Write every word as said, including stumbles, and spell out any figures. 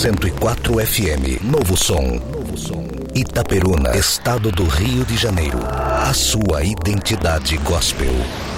cento e quatro F M. Novo Som. Novo Som. Itaperuna, estado do Rio de Janeiro. A sua identidade gospel.